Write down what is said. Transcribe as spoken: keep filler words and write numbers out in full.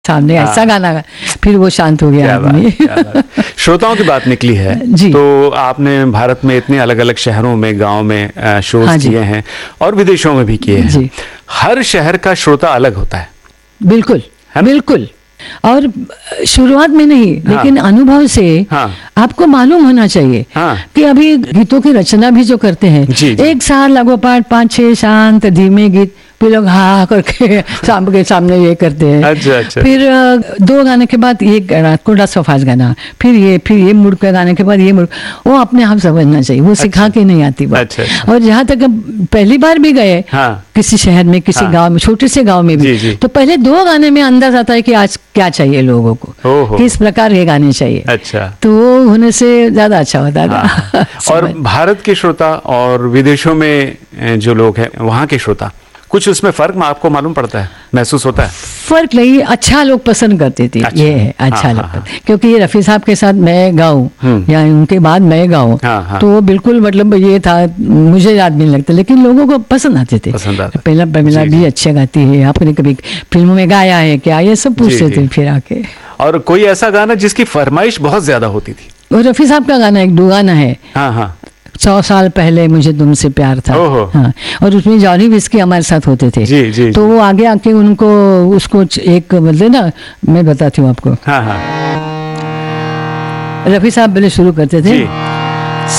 सामने हाँ। ऐसा गाना गा, फिर वो शांत हो गया क्या बात, आदमी। क्या बात। श्रोताओं की बात निकली है जी। तो आपने भारत में इतने अलग अलग शहरों में, गांव में शोज हाँ जी। किए हैं और विदेशों में भी किए हैं। जी। हर शहर का श्रोता अलग होता है। बिल्कुल है ना? बिल्कुल। और शुरुआत में नहीं, हाँ। लेकिन अनुभव से हाँ। आपको मालूम होना चाहिए हाँ। कि अभी गीतों की रचना भी जो करते हैं, जी, जी। एक साल लगोपाठ पाँच छह शांत धीमे गीत, फिर लोग हाँ करके साम के सामने ये करते हैं। अच्छा, अच्छा। फिर अ, दो गाने के बाद ये गाना, कोड़ा सफाज गाना, फिर ये फिर ये मुड़ के गाने के बाद ये मुड़, वो अपने आप समझना चाहिए, वो सिखा के नहीं आती बात। अच्छा, अच्छा। और जहाँ तक अब पहली बार भी गए हाँ। किसी शहर में, किसी हाँ। गांव में, छोटे से गांव में जी, भी, जी। तो पहले दो गाने में अंदाज आता है कि आज क्या चाहिए लोगों को, ओहो। किस प्रकार के गाने चाहिए। अच्छा। तो वो होने से ज्यादा अच्छा होता था। हाँ। और समझ। भारत के श्रोता और विदेशों में जो लोग हैं वहाँ के श्रोता, कुछ उसमें फर्क आपको मालूम पड़ता है, महसूस होता है? फर्क नहीं, अच्छा लोग पसंद करते थे। अच्छा। ये है अच्छा हाँ, लगता हाँ, है। क्योंकि ये रफी साहब के साथ मैं गाऊं हम्म। या उनके बाद मैं गाऊं, हाँ, हाँ। तो वो बिल्कुल मतलब ये था, मुझे याद नहीं लगता, लेकिन लोगों को पसंद आते थे। पसंद आता। पहला पहला जी, भी जी। अच्छे गाती है, आपने कभी फिल्मों में गाया है क्या, ये सब पूछते जी, थे जी। फिर आके। और कोई ऐसा गाना जिसकी फरमाइश बहुत ज्यादा होती थी? और रफी साहब का गाना एक दो गाना है, हाँ हाँ। सौ साल पहले मुझे तुमसे प्यार था। ओहो। हाँ, और उसमें जॉनी विस्की हमारे साथ होते थे। जी, जी, तो जी। वो आगे आके उनको उसको एक मतलब ना, मैं बताती हूँ आपको। हाँ हाँ रफी साहब पहले शुरू करते थे, जी।